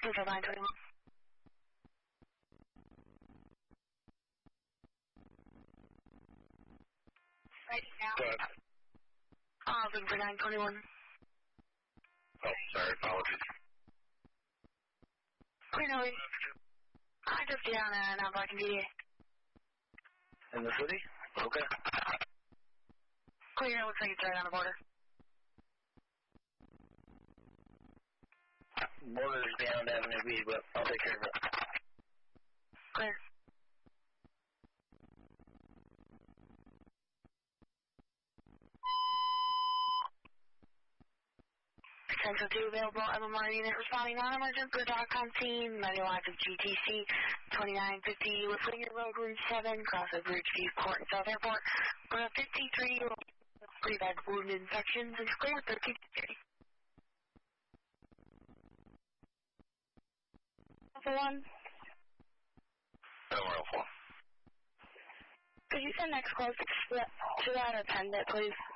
Central 921. Right now. Go ahead. Looking for 921. Oh, sorry, apologies. Clear noise. I just get on an outback in DDA. In the city? Okay. Clear, looks like it's right on the border. Border is beyond Avenue B, but I'll take care of it. Clear. Central 2 available, MMR unit responding non-emergent for DOCOM scene, Monday Live of GTC, 2950 with Winger Road, Room 7, crossover Bridge View Court and South Airport, for a 53-year-old pre-bed wound infections and clear 1330. Alpha 1. Alpha 1. Could you send next close to that attendant, please?